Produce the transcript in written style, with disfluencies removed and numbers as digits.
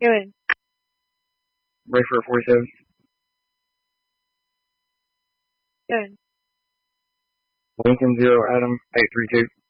Good. Ready for a 47. Good. Lincoln 0 Adam 832.